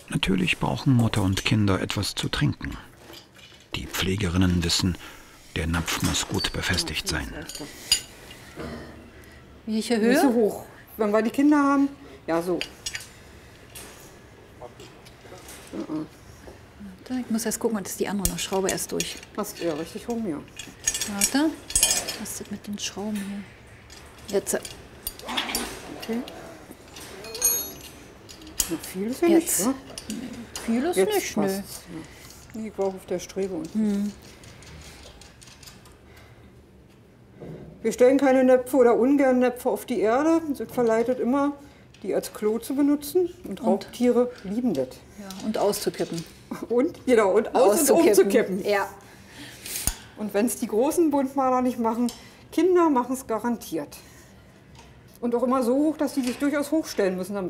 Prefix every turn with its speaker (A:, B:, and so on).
A: Natürlich brauchen Mutter und Kinder etwas zu trinken. Die Pflegerinnen wissen, der Napf muss gut befestigt sein.
B: Welche Höhe?
C: Nicht so hoch. Wenn wir die Kinder haben, ja so.
B: Warte, ich muss erst gucken, dass die andere noch Schraube erst durch.
C: Passt ja richtig rum, ja.
B: Warte. Was ist das mit den Schrauben hier? Jetzt.
C: Okay. Na, viel ist ja
B: Jetzt.
C: nicht, ne?
B: Viel ist
C: Jetzt
B: nicht, nö.
C: passt's, ja. Ich war auf der Strebe unten. Wir stellen keine Näpfe oder ungern Näpfe auf die Erde. Das verleitet immer, die als Klo zu benutzen. Und Raubtiere lieben das.
B: Ja, und auszukippen.
C: Und, genau, und aus- und umzukippen.
B: Ja.
C: Und wenn es die großen Buntmaler nicht machen, Kinder machen es garantiert. Und auch immer so hoch, dass sie sich durchaus hochstellen müssen, damit